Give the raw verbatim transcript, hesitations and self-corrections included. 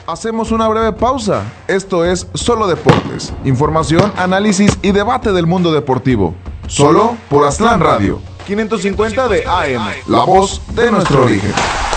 Hacemos una breve pausa. Esto es Solo Deportes. Información, análisis y debate del mundo deportivo. Solo por Aztlán Radio. quinientos cincuenta de A M. La voz de nuestro origen.